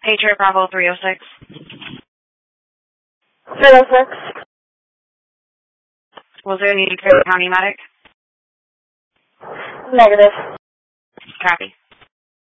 Patriot Bravo 306. 306. Was there a need for the county medic? Negative. Copy.